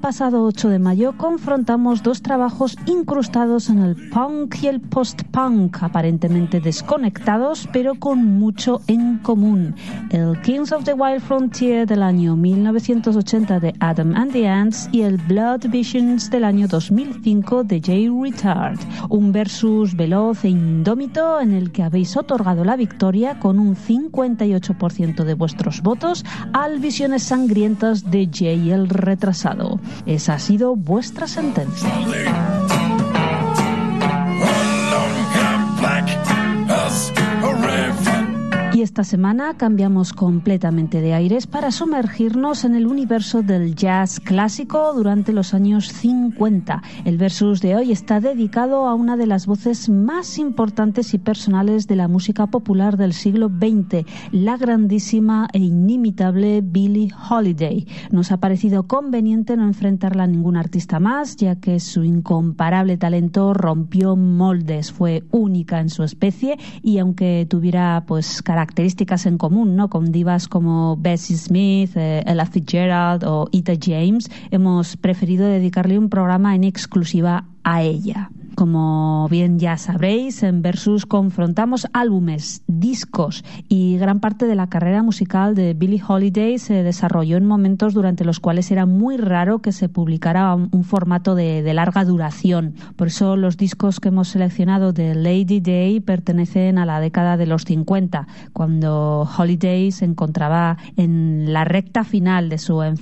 pasado 8 de mayo confrontamos dos trabajos incrustados en el punk y el post-punk, aparentemente desconectados, pero con mucho en común. El Kings of the Wild Frontier del año 1980 de Adam and the Ants y el Blood Visions del año 2005 de Jay Retard. Un versus veloz e indómito en el que habéis otorgado la victoria con un 58% de vuestros votos al Visiones Sangrientas de Jay el Retrasado. Esa ha sido vuestra sentencia. Y esta semana cambiamos completamente de aires para sumergirnos en el universo del jazz clásico durante los años 50. El versus de hoy está dedicado a una de las voces más importantes y personales de la música popular del siglo XX, la grandísima e inimitable Billie Holiday. Nos ha parecido conveniente no enfrentarla a ningún artista más, ya que su incomparable talento rompió moldes, fue única en su especie y aunque tuviera características en común, ¿no?, con divas como Bessie Smith, Ella Fitzgerald o Etta James, hemos preferido dedicarle un programa en exclusiva a ella. Como bien ya sabréis, en Versus confrontamos álbumes, discos y gran parte de la carrera musical de Billie Holiday se desarrolló en momentos durante los cuales era muy raro que se publicara un formato de larga duración. Por eso los discos que hemos seleccionado de Lady Day pertenecen a la década de los 50, cuando Holiday se encontraba en la recta final de su